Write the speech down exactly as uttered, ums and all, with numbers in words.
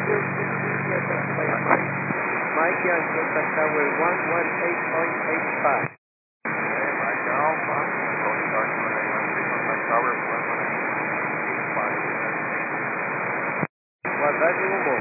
Mike Young, contact tower one one eight point eight five. Okay, Mike Alpha, Golden Star two one eight one three, contact tower one one eight eight five. Guardar de um